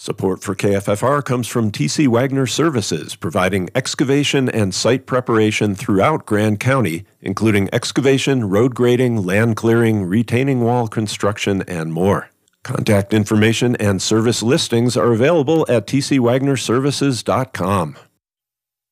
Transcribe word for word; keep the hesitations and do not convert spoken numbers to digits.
Support for K F F R comes from T C Wagner Services, providing excavation and site preparation throughout Grand County, including excavation, road grading, land clearing, retaining wall construction, and more. Contact information and service listings are available at t c wagner services dot com.